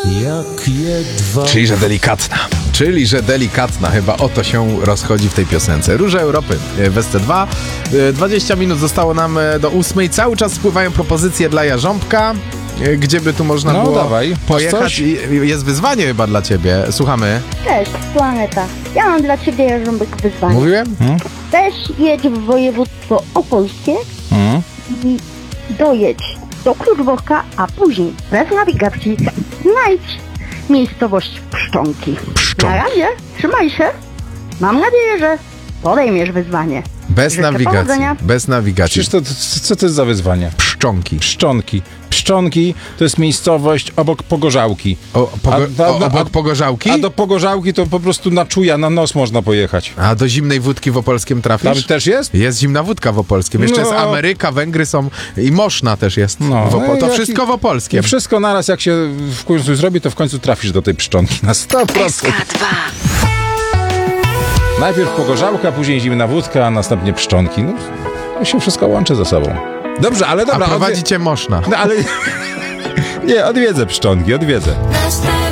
Jak jedwa. Czyli, że delikatna. Chyba o to się rozchodzi w tej piosence. Róże Europy w SC2. 20 minut zostało nam do 8. Cały czas spływają propozycje dla Jarząbka. Gdzie by tu można było dawaj, pojechać? Jest wyzwanie chyba dla ciebie. Słuchamy. Cześć, Planeta. Ja mam dla ciebie, Jarząbek, wyzwanie. Mówiłem? Też jedź w województwo opolskie i dojedź do Kluczborka, a później bez nawigacji znajdź miejscowość Pszczonki. Na razie, trzymaj się. Mam nadzieję, że podejmiesz wyzwanie. Bez Życzę nawigacji. powodzenia. Bez nawigacji. Przecież co to jest za wyzwanie? Pszczonki. Pszczonki to jest miejscowość obok Pogorzałki. Obok Pogorzałki? A do Pogorzałki to po prostu na czuja, na nos można pojechać. A do zimnej wódki w Opolskim trafisz? Tam też jest? Jest zimna wódka w Opolskim. Jeszcze jest Ameryka, Węgry są i Moszna też jest. To wszystko w Opolskim. Wszystko naraz, jak się w końcu zrobi, to w końcu trafisz do tej Pszczonki na 100%. Najpierw Pogorzałka, później zimna wódka, a następnie Pszczonki. No, to się wszystko łączy ze sobą. Dobrze, ale dobra. A prowadzi cię Moszna. No ale... Nie, odwiedzę Pszczonki, odwiedzę.